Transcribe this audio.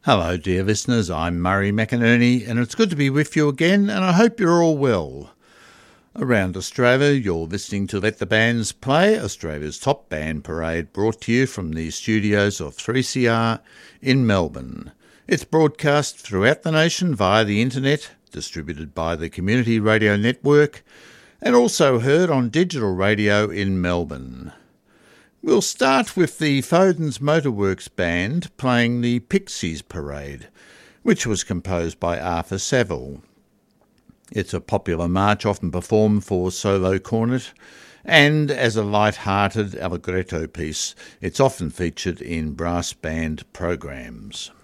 Hello dear listeners, I'm Murray McInerney and it's good to be with you again and I hope you're all well. Around Australia you're listening to Let the Bands Play, Australia's top band parade, brought to you from the studios of 3CR in Melbourne. It's broadcast throughout the nation via the internet, distributed by the Community Radio Network and also heard on digital radio in Melbourne. We'll start with the Foden's Motorworks Band playing the Pixies Parade, which was composed by Arthur Saville. It's a popular march often performed for solo cornet, and as a light-hearted allegretto piece, it's often featured in brass band programs.